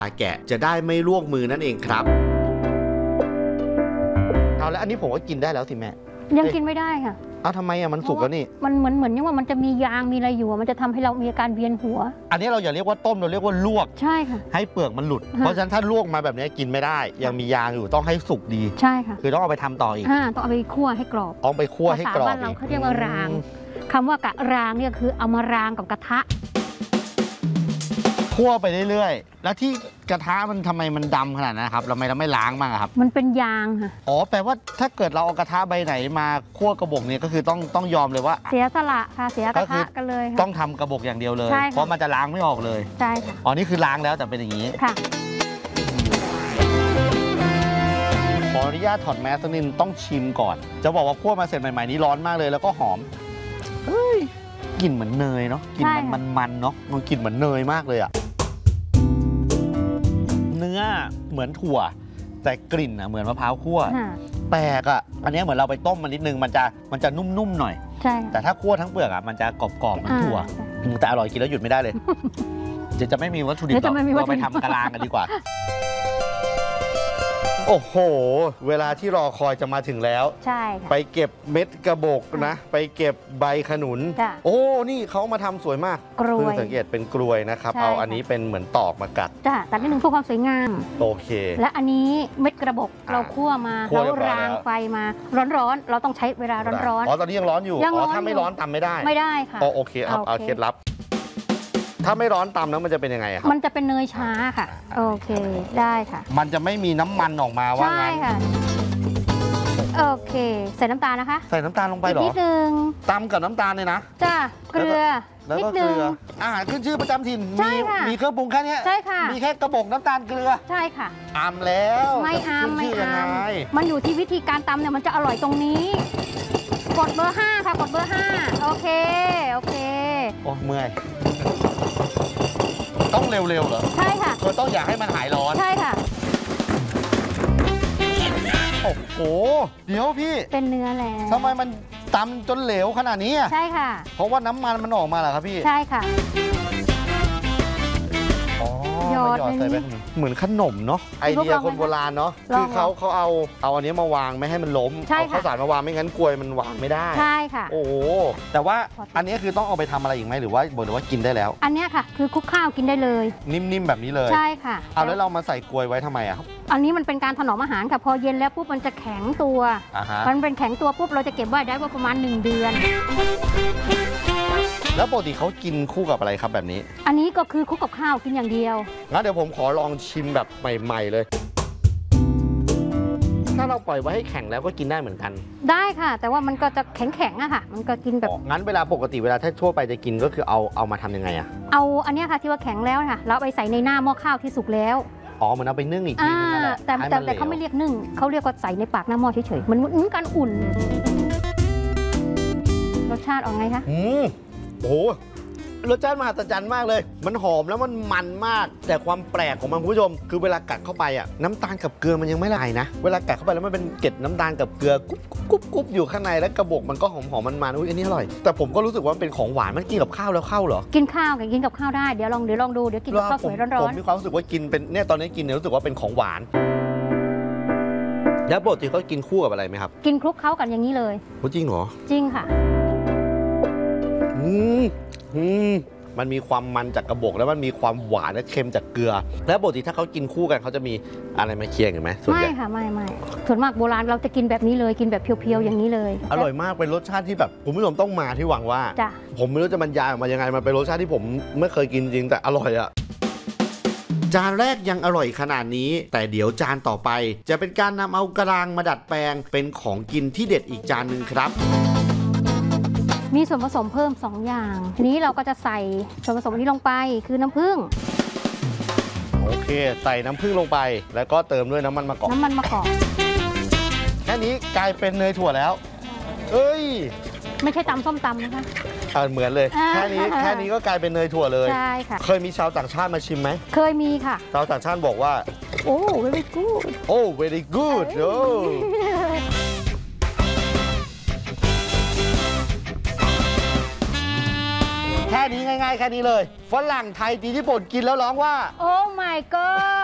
แกะจะได้ไม่ลวกมือนั่นเองครับเอาแล้วอันนี้ผมก็กินได้แล้วสิแม่ยังกินไม่ได้ค่ะทำไมมันสุกแล้วนี่มันเหมือนว่ามันจะมียางมีอะไรอยู่มันจะทำให้เรามีอาการเวียนหัวอันนี้เราอย่าเรียกว่าต้มเราเรียกว่าลวกใช่ค่ะให้เปลือกมันหลุดเพราะฉะนั้นถ้าลวกมาแบบนี้กินไม่ได้ยังมียางอยู่ต้องให้สุกดีใช่ค่ะคือต้องเอาไปทำต่ออีกต้องเอาไปคั่วให้กรอบเอาไปคั่วให้กรอบบ้านเราเขาเรียกว่ารางคำว่ากะรางเนี่ยคือเอามารางกับกระทะคั่วไปเรื่อยๆแล้วที่กระทะมันทำไมมันดำขนาดนั้นครับเราไม่ล้างมั้งครับมันเป็นยางค่ะแปลว่าถ้าเกิดเราเอากระทะใบไหนมาคั่วกระบอกเนี่ยก็คือต้องยอมเลยว่าเสียสละค่ะเสียกระทะกันเลยต้องทำกระบอกอย่างเดียวเลยเพราะมันจะล้างไม่ออกเลยใช่ค่ะนี่คือล้างแล้วแต่เป็นอย่างนี้ค่ะขออนุญาตถอดแมสนิดต้องชิมก่อนจะบอกว่าคั่วมาเสร็จใหม่ๆนี้ร้อนมากเลยแล้วก็หอมกลิ่นเหมือนเนยเนาะกลิ่นมันเนาะมันกลิ่นเหมือนเนยมากเลยอะเนื้อเหมือนถั่วแต่กลิ่นเหมือนมะพร้าวคั่วแปลกอันนี้เหมือนเราไปต้มมันนิดนึงมันจะนุ่มๆหน่อยใช่แต่ถ้าคั่วทั้งเปลือกมันจะกรอบๆเหมือนถั่วแต่อร่อยกินแล้วหยุดไม่ได้เลยจะไม่มีวัตถุดิบเราไปทำกะลางกันดีกว่าโอ้โหเวลาที่รอคอยจะมาถึงแล้วใช่ค่ะไปเก็บเม็ดกระบอกนะไปเก็บใบขนุนนี่เขามาทำสวยมากกล้วยสังเกตเป็นกลวยนะครับเอาอันนี้เป็นเหมือนตอกมากัดตัดนิดนึงเพื่อความสวยงามโอเคและอันนี้เม็ดกระบอกเราคั่วมาเรารางไฟมาร้อนๆเราต้องใช้เวลาร้อนๆตอนนี้ยังร้อนอยู่ถ้าไม่ร้อนตำไม่ได้ค่ะโอเคเอาเคล็ดลับถ้าไม่ร้อนตำแล้วมันจะเป็นยังไงครับมันจะเป็นเนยช้าค่ะโอเคได้ค่ะมันจะไม่มีน้ำมันออกมาว่างั้นใช่ค่ะโอเคใส่น้ำตาลนะคะใส่น้ำตาลลงไปหรอนิดนึงตำกับน้ำตาลเลยนะจ้าเกลือแล้วก็เกลืออาหารขึ้นชื่อประจำถิ่นมีเครื่องปรุงแค่นี้ใช่ค่ะมีแค่กระบอกน้ำตาลเกลือใช่ค่ะแล้วไม่มันอยู่ที่วิธีการตำเนี่ยมันจะอร่อยตรงนี้กดเบอร์ 5ค่ะกดเบอร์ 5โอเคเมื่อยต้องเร็วๆเหรอใช่ค่ะต้องอยากให้มันหายร้อนใช่ค่ะโอ้โหเดี๋ยวพี่เป็นเนื้อแล้วทำไมมันตำจนเหลวขนาดนี้ใช่ค่ะเพราะว่าน้ำมันมันออกมาเหรอครับพี่ใช่ค่ะหยอดใส่ไปเหมือนขนมเนาะไอเดียคนโบราณเนาะคือเขาเอาอันนี้มาวางไม่ให้มันล้มเอาข้าวสารมาวางไม่งั้นกลวยมันวางไม่ได้ใช่ค่ะโอ้แต่ว่าอันนี้คือต้องเอาไปทำอะไรอีกไหมหรือว่ากินได้แล้วอันนี้ค่ะคือคลุกข้าวกินได้เลยนิ่มๆแบบนี้เลยใช่ค่ะเอาแล้วเรามาใส่กลวยไว้ทำไมครับอันนี้มันเป็นการถนอมอาหารค่ะพอเย็นแล้วปุ๊บมันจะแข็งตัวมันเป็นแข็งตัวปุ๊บเราจะเก็บไว้ได้ว่าประมาณ1 เดือนแล้วปกติเขากินคู่กับอะไรครับแบบนี้อันนี้ก็คือคลุกกับข้าวกินอย่างเดียวงั้นเดี๋ยวผมขอลองชิมแบบใหม่ๆเลยถ้าเราปล่อยไว้ให้แข็งแล้วก็กินได้เหมือนกันได้ค่ะแต่ว่ามันก็จะแข็งๆอะค่ะมันก็กินแบบงั้นเวลาปกติเวลาถ้าทั่วไปจะกินก็คือเอามาทำยังไงอะเอาอันนี้ค่ะที่ว่าแข็งแล้วค่ะเราไปใส่ในหน้าหม้อข้าวที่สุกแล้วเหมือนเอาไปนึ่งอีกทีนึงนั่นแหละแต่เขาไม่เรียกนึ่งเขาเรียกว่าใส่ในปากหน้าหม้อเฉยๆมันการอุ่นรสชาติออกไงคะโอ้รสชาติมหัศจรรย์มากเลยมันหอมแล้วมันมากแต่ความแปลกของมันคุณผู้ชมคือเวลากัดเข้าไปน้ำตาลกับเกลือมันยังไม่ละลายนะเวลากัดเข้าไปแล้วมันเป็นเกล็ดน้ำตาลกับเกลือกุ๊บอยู่ข้างในแล้วกระบอกมันก็หอมมันอุ้ยอันนี้อร่อยแต่ผมก็รู้สึกว่ามันเป็นของหวานมันกินกับข้าวแล้วเข้าเหรอกินข้าวกับกินกับข้าวได้เดี๋ยวลองดูเดี๋ยวกินกับข้าวสวยร้อนๆผมมีความรู้สึกว่ากินเป็นเนี่ยตอนนี้กินเนี่ยรู้สึกว่าเป็นของหวานแล้วปกติเขากินคู่กับอะไรไหมครับกินคลุกเข้ากันอย่างนี้เลยจริงเหรอจริงค่ะมันมีความมันจากกระบอกแล้วมันมีความหวานและเค็มจากเกลือแล้วปกติถ้าเขากินคู่กันเขาจะมีอะไรมาเคียงกันไหมไม่ค่ะไม่ส่วนมากโบราณเราจะกินแบบนี้เลยกินแบบเพียวๆอย่างนี้เลยอร่อยมากเป็นรสชาติที่แบบผมผู้ชมต้องมาที่หวังว่าผมไม่รู้จะบรรยายออกมายังไงมันเป็นรสชาติที่ผมไม่เคยกินจริงแต่อร่อยอะจานแรกยังอร่อยขนาดนี้แต่เดี๋ยวจานต่อไปจะเป็นการนำเอากระางมาดัดแปลงเป็นของกินที่เด็ดอีกจานหนึ่งครับมีส่วนผสมเพิ่ม2 อย่างทีนี้เราก็จะใส่ส่วนผสมนี้ลงไปคือน้ำผึ้งโอเคใส่น้ำผึ้งลงไปแล้วก็เติมด้วยน้ำมันมะกอกแค่นี้กลายเป็นเนยถั่วแล้วเอ้ยไม่ใช่ตำส้มตำนะคะเหมือนเลยแค่นี้ก็กลายเป็นเนยถั่วเลยใช่ค่ะเคยมีชาวต่างชาติมาชิมไหมเคยมีค่ะชาวต่างชาติบอกว่าโอ้ very good โอ้ very good โอ้แค่นี้ง่ายๆแค่นี้เลยฝรั่งไทยจีนญี่ปุ่นกินแล้วร้องว่าโอ้ my god